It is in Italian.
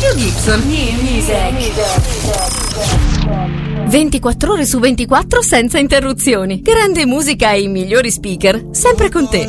Radio Gibson. 24 ore su 24 senza interruzioni. Grande musica e i migliori speaker, sempre con te.